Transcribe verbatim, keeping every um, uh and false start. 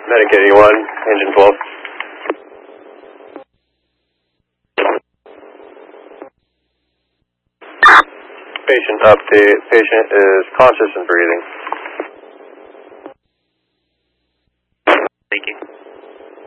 Medic eighty-one, engine twelve. Patient update. Patient is conscious and breathing. Thank you.